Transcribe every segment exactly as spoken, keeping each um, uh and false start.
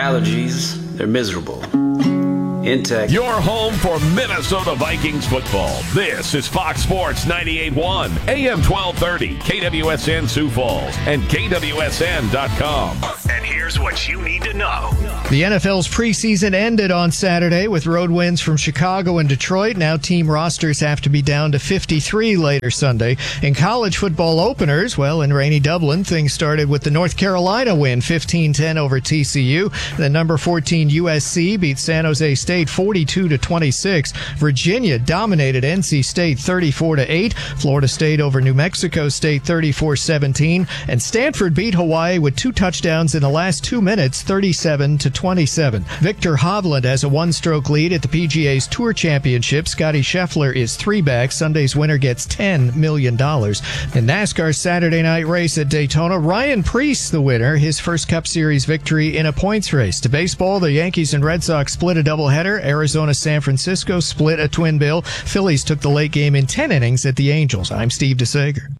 allergies, they're miserable. Intech. Your home for Minnesota Vikings football. This is Fox Sports ninety-eight point one, A M twelve thirty, K W S N Sioux Falls, and K W S N dot com. And here's what you need to know. The N F L's preseason ended on Saturday with road wins from Chicago and Detroit. Now team rosters have to be down to fifty-three later Sunday. In college football openers, well, in rainy Dublin, things started with the North Carolina win, fifteen ten over T C U. The number fourteen U S C beat San Jose State forty-two to twenty-six. Virginia dominated N C State thirty-four to eight. Florida State over New Mexico State thirty-four seventeen. And Stanford beat Hawaii with two touchdowns in the last two minutes, thirty-seven to twenty-seven. Victor Hovland has a one-stroke lead at the P G A's Tour Championship. Scotty Scheffler is three back. Sunday's winner gets ten million dollars. In NASCAR's Saturday night race at Daytona, Ryan Preece the winner, his first Cup Series victory in a points race. To baseball, the Yankees and Red Sox split a doubleheader. Arizona San Francisco split a twin bill. Phillies took the late game in ten innings at the Angels. I'm Steve DeSager.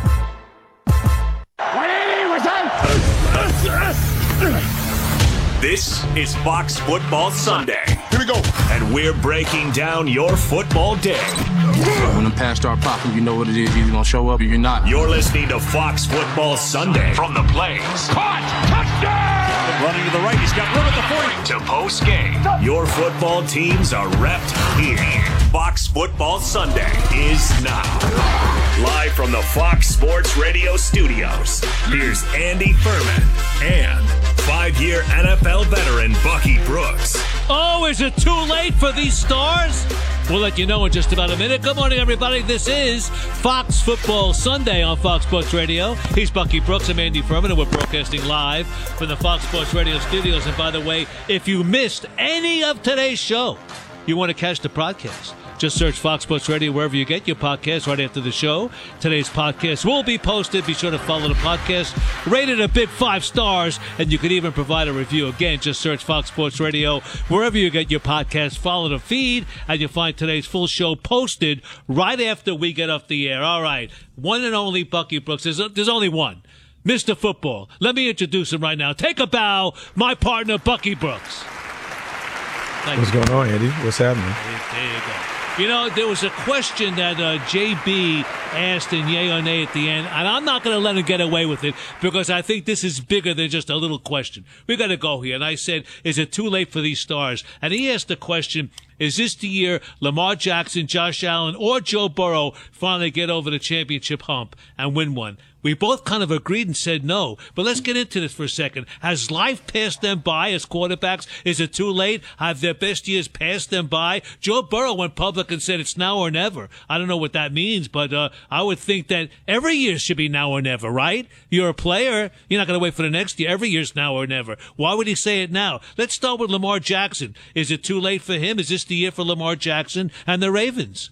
This is Fox Football Sunday. Here we go. And we're breaking down your football day. When the pass start popping, you know what it is. You're either going to show up or you're not. You're listening to Fox Football Sunday. From the plays. Caught! Touchdown! Running to the right. He's got room at the forty. To post game. Your football teams are repped here. Fox Football Sunday is now. Live from the Fox Sports Radio studios. Here's Andy Furman and five-year N F L veteran Bucky Brooks. Oh, is it too late for these stars? We'll let you know in just about a minute. Good morning, everybody. This is Fox Football Sunday on Fox Sports Radio. He's Bucky Brooks. I'm Andy Furman, and we're broadcasting live from the Fox Sports Radio studios. And by the way, if you missed any of today's show, you want to catch the podcast, just search Fox Sports Radio wherever you get your podcast right after the show. Today's podcast will be posted. Be sure to follow the podcast. Rated a big five stars, and you can even provide a review. Again, just search Fox Sports Radio wherever you get your podcast. Follow the feed, and you'll find today's full show posted right after we get off the air. All right, one and only Bucky Brooks. There's, there's only one. Mister Football. Let me introduce him right now. Take a bow, my partner, Bucky Brooks. Thank What's you. going on, Andy? What's happening? There you go. You know, there was a question that uh, J B asked in Yay or Nay at the end, and I'm not going to let him get away with it because I think this is bigger than just a little question. We got to go here. And I said, is it too late for these stars? And he asked the question, is this the year Lamar Jackson, Josh Allen, or Joe Burrow finally get over the championship hump and win one? We both kind of agreed and said no. But let's get into this for a second. Has life passed them by as quarterbacks? Is it too late? Have their best years passed them by? Joe Burrow went public and said it's now or never. I don't know what that means, but uh, I would think that every year should be now or never, right? You're a player. You're not going to wait for the next year. Every year's now or never. Why would he say it now? Let's start with Lamar Jackson. Is it too late for him? Is this the year for Lamar Jackson and the Ravens?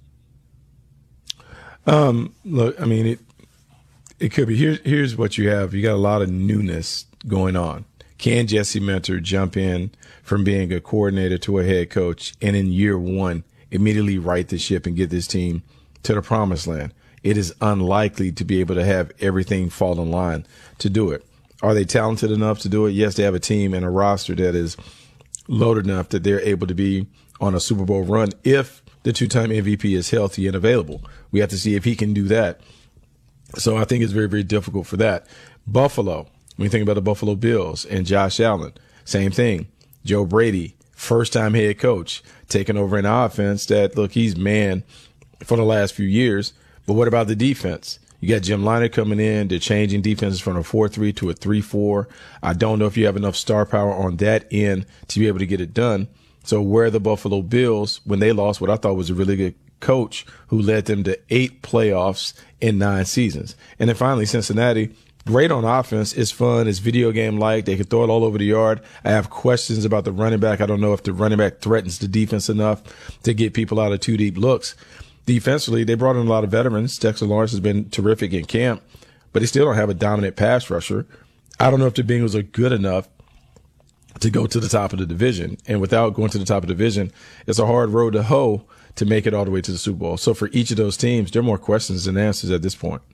Um, look, I mean, it, It could be. Here's, here's what you have. You got a lot of newness going on. Can Jesse Minter jump in from being a coordinator to a head coach and in year one immediately right the ship and get this team to the promised land? It is unlikely to be able to have everything fall in line to do it. Are they talented enough to do it? Yes, they have a team and a roster that is loaded enough that they're able to be on a Super Bowl run if the two-time M V P is healthy and available. We have to see if he can do that. So I think it's very, very difficult for that. Buffalo, when you think about the Buffalo Bills and Josh Allen, same thing. Joe Brady, first-time head coach, taking over an offense that, look, he's man for the last few years. But what about the defense? You got Jim Leonard coming in. They're changing defenses from a four three to a three four. I don't know if you have enough star power on that end to be able to get it done. So where are the Buffalo Bills when they lost what I thought was a really good coach who led them to eight playoffs in nine seasons? And then finally, Cincinnati, great on offense. It's fun. It's video game like. They can throw it all over the yard. I have questions about the running back. I don't know if the running back threatens the defense enough to get people out of two deep looks. Defensively, they brought in a lot of veterans. Dexter Lawrence has been terrific in camp, but they still don't have a dominant pass rusher. I don't know if the Bengals are good enough to go to the top of the division. And without going to the top of the division, it's a hard road to hoe to make it all the way to the Super Bowl. So for each of those teams, there are more questions than answers at this point.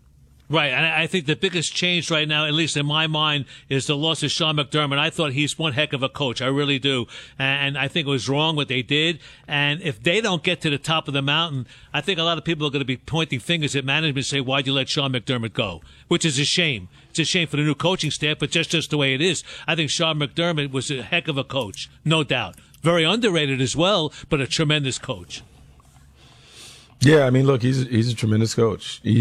Right, and I think the biggest change right now, at least in my mind, is the loss of Sean McDermott. I thought he's one heck of a coach. I really do. And I think it was wrong what they did. And if they don't get to the top of the mountain, I think a lot of people are going to be pointing fingers at management and say, why'd you let Sean McDermott go? Which is a shame. It's a shame for the new coaching staff, but just, just the way it is. I think Sean McDermott was a heck of a coach, no doubt. Very underrated as well, but a tremendous coach. Yeah, I mean, look, he's he's a tremendous coach. He,